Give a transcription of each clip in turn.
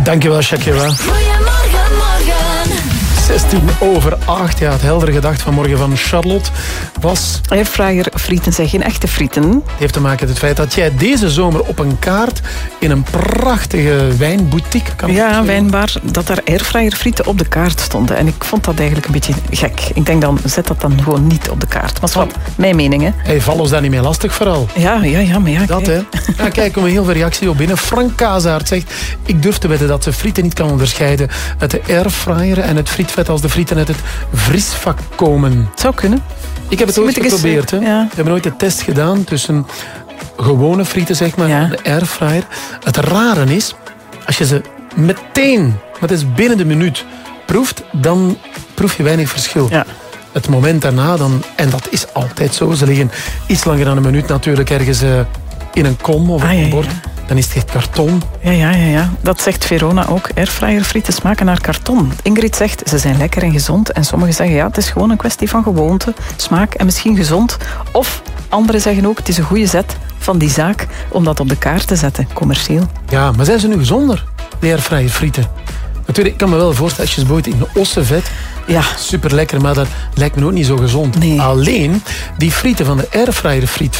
Dankjewel, Shakira. Goedemorgen, morgen. 7:16. Ja, het heldere gedacht vanmorgen van Charlotte was... Airfryer frieten zijn geen echte frieten. Het heeft te maken met het feit dat jij deze zomer op een kaart in een prachtige wijnboutique kan Ja, wijnbar, dat daar airfryer frieten op de kaart stonden. En ik vond dat eigenlijk een beetje gek. Ik denk dan, zet dat dan gewoon niet op de kaart. Maar wat, mijn mening, hè. Hey, val ons daar niet mee lastig vooral. Ja, maar ja. Dat, hè. Ja, kijk, komen heel veel reacties op binnen. Frank Kazaert zegt, ik durf te wedden dat ze frieten niet kan onderscheiden uit de airfryer en het frietvet als de frieten uit het vriesvak komen. Het zou kunnen. Ik heb het ooit geprobeerd. Hè. Ja. We hebben ooit de test gedaan tussen gewone frieten, zeg maar, en de airfryer. Het rare is, als je ze meteen, maar het is binnen de minuut, proeft, dan proef je weinig verschil. Ja. Het moment daarna, dan, en dat is altijd zo, ze liggen iets langer dan een minuut natuurlijk ergens in een kom of op een bord. Dan is het echt karton. Ja. Dat zegt Verona ook. Airfryer frieten smaken naar karton. Ingrid zegt, ze zijn lekker en gezond. En sommigen zeggen, ja, het is gewoon een kwestie van gewoonte, smaak en misschien gezond. Of anderen zeggen ook, het is een goede zet van die zaak om dat op de kaart te zetten, commercieel. Ja, maar zijn ze nu gezonder, de airfryer frieten? Natuurlijk, ik kan me wel voorstellen, als je ze bijvoorbeeld in ossenvet... Ja. Super lekker, maar dat lijkt me ook niet zo gezond. Nee. Alleen, die frieten van de airfryer friet...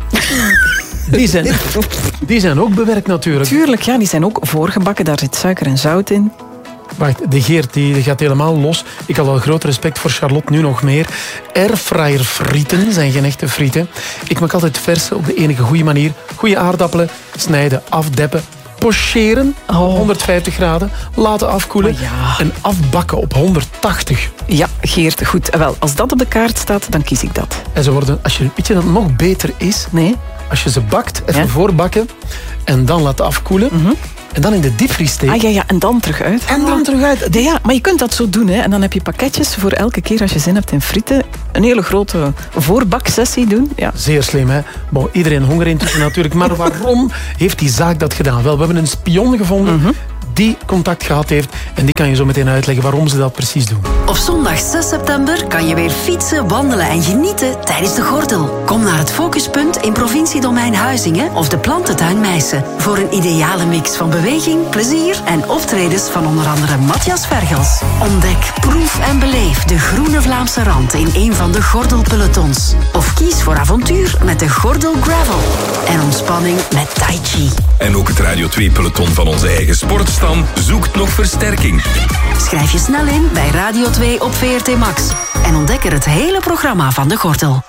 Die zijn ook bewerkt natuurlijk. Tuurlijk, ja, die zijn ook voorgebakken. Daar zit suiker en zout in. Wacht, de Geert die gaat helemaal los. Ik had al groot respect voor Charlotte, nu nog meer. Airfryer frieten zijn geen echte frieten. Ik maak altijd verse op de enige goede manier. Goede aardappelen, snijden, afdeppen, pocheren op 150 graden, laten afkoelen en afbakken op 180. Ja, Geert, goed. Wel, als dat op de kaart staat, dan kies ik dat. En ze worden, weet je dat nog beter is? Nee. Als je ze bakt, even voorbakken en dan laten afkoelen. En dan in de diepvries steken. Ja, en dan terug uit. En dan terug uit. Ja, maar je kunt dat zo doen, hè. En dan heb je pakketjes voor elke keer als je zin hebt in frieten. Een hele grote voorbaksessie doen. Ja. Zeer slim, hè. Bon, iedereen honger intussen natuurlijk. Maar waarom heeft die zaak dat gedaan? Wel, we hebben een spion gevonden die contact gehad heeft. En die kan je zo meteen uitleggen waarom ze dat precies doen. Op zondag 6 september kan je weer fietsen, wandelen en genieten tijdens de Gordel. Kom naar het Focuspunt in provinciedomein Huizingen of de Plantentuin Meissen. Voor een ideale mix van beweging, plezier en optredens van onder andere Matthias Vergels. Ontdek, proef en beleef de groene Vlaamse rand in een van de Gordelpelotons. Of kies voor avontuur met de Gordel Gravel. En ontspanning met Tai Chi. En ook het Radio 2-peloton van onze eigen sportstam zoekt nog versterking. Schrijf je snel in bij Radio 2 op VRT Max. En ontdek er het hele programma van de Gordel.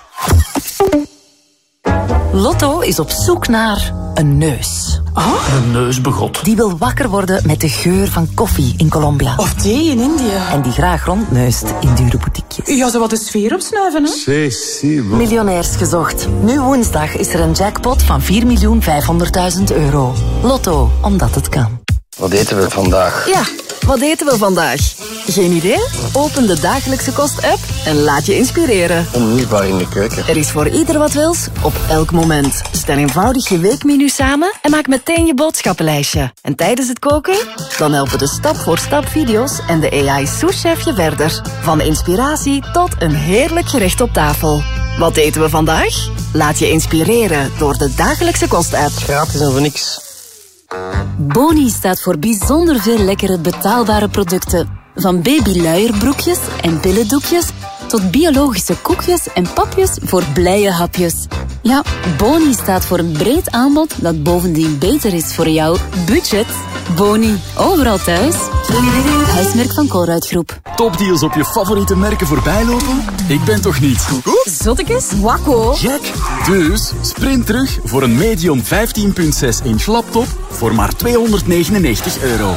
Lotto is op zoek naar een neus. Een neusbegot. Die wil wakker worden met de geur van koffie in Colombia. Of thee in India. En die graag rondneust in dure boutiquejes. Ja, zo wat de sfeer opsnuiven, hè? Miljonairs gezocht. Nu woensdag is er een jackpot van 4.500.000 euro. Lotto, omdat het kan. Wat eten we vandaag? Ja, wat eten we vandaag? Geen idee? Open de Dagelijkse Kost-app en laat je inspireren. Onmisbaar in de keuken. Er is voor ieder wat wils, op elk moment. Stel eenvoudig je weekmenu samen en maak meteen je boodschappenlijstje. En tijdens het koken? Dan helpen de stap-voor-stap video's en de AI-souschef je verder. Van inspiratie tot een heerlijk gerecht op tafel. Wat eten we vandaag? Laat je inspireren door de Dagelijkse Kost-app. Gratis en voor niks. Boni staat voor bijzonder veel lekkere betaalbare producten. Van babyluierbroekjes en billendoekjes tot biologische koekjes en papjes voor blije hapjes. Ja, Boni staat voor een breed aanbod dat bovendien beter is voor jouw budget. Boni, overal thuis. Huismerk van Colruyt Groep. Topdeals op je favoriete merken voorbijlopen? Ik ben toch niet? Zottekes? Wakko. Check. Dus sprint terug voor een medium 15.6 inch laptop voor maar €299.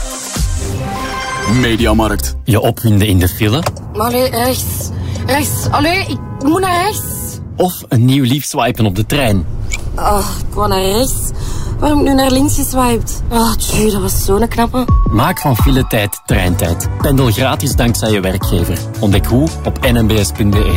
Mediamarkt. Je opwinden in de file? Maar allee, rechts. Rechts. Allee, ik moet naar rechts. Of een nieuw lief swipen op de trein? Ik wou naar rechts. Waarom heb ik nu naar links geswiped? Tjie, dat was zo'n knappe. Maak van filetijd treintijd. Pendel gratis dankzij je werkgever. Ontdek hoe op nmbs.be.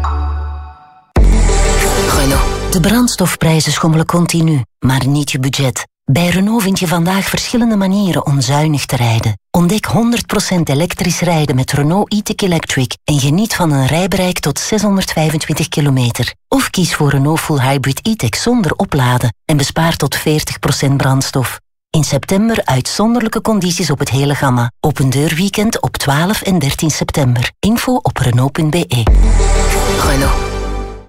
Renault. De brandstofprijzen schommelen continu, maar niet je budget. Bij Renault vind je vandaag verschillende manieren om zuinig te rijden. Ontdek 100% elektrisch rijden met Renault e-tech Electric en geniet van een rijbereik tot 625 kilometer. Of kies voor Renault Full Hybrid e-tech zonder opladen en bespaar tot 40% brandstof. In september uitzonderlijke condities op het hele gamma. Open deurweekend op 12 en 13 september. Info op Renault.be. Renault.